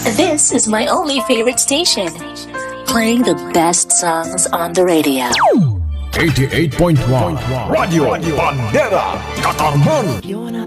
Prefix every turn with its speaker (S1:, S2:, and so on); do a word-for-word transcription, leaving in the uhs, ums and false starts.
S1: This is my only favorite station, playing the best songs on the radio.
S2: eighty-eight point one Radio Bandera Katarman.